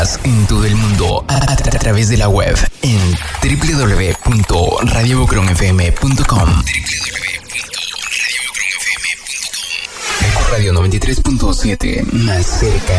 en todo el mundo a través de la web en www.radiobocronfm.com. Eco Radio 93.7, más cerca